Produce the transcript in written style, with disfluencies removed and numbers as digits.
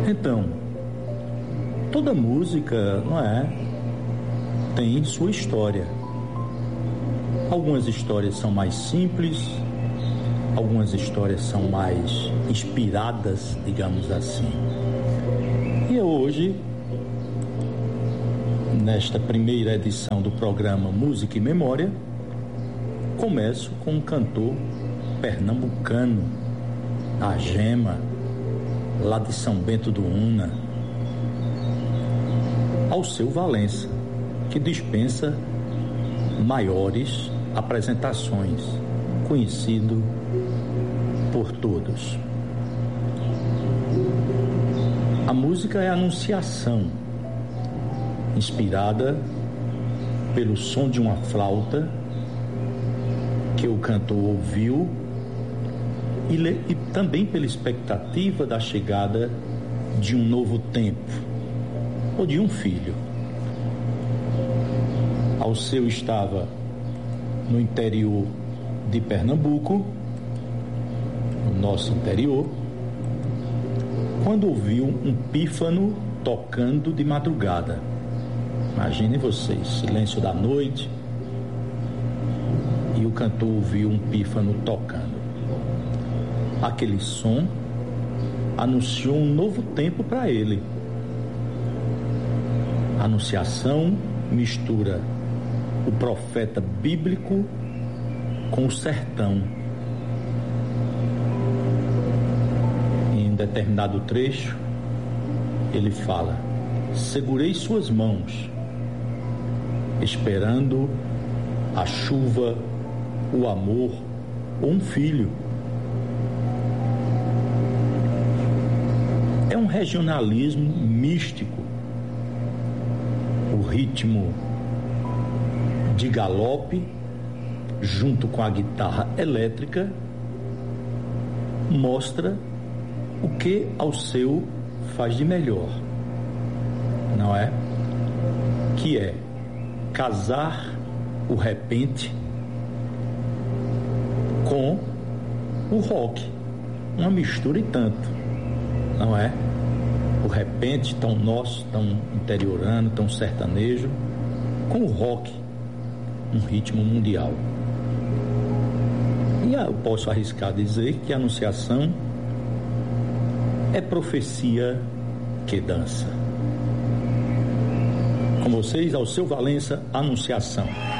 Então, toda música, não é, tem sua história. Algumas histórias são mais simples, algumas histórias são mais inspiradas, digamos assim. E hoje, nesta primeira edição do programa Música e Memória, começo com um cantor pernambucano, a Gema, lá de São Bento do Una, Alceu Valença, que dispensa maiores apresentações, conhecido por todos. A música é a Anunciação, inspirada pelo som de uma flauta que o cantor ouviu e também pela expectativa da chegada de um novo tempo ou de um filho. Alceu estava no interior de Pernambuco, no nosso interior, quando ouviu um pífano tocando de madrugada. Imaginem vocês, silêncio da noite, e o cantor ouviu um pífano tocando. Aquele som anunciou um novo tempo para ele. A Anunciação mistura o profeta bíblico com o sertão. Em um determinado trecho, ele fala: segurei suas mãos, esperando a chuva, o amor ou um filho. É um regionalismo místico. O ritmo de galope, junto com a guitarra elétrica, mostra o que Alceu faz de melhor, não é? Que é casar o repente com o rock, uma mistura e tanto, não é? O repente tão nosso, tão interiorano, tão sertanejo, com o rock, um ritmo mundial. E eu posso arriscar dizer que a Anunciação é profecia que dança. Com vocês, Alceu Valença, Anunciação.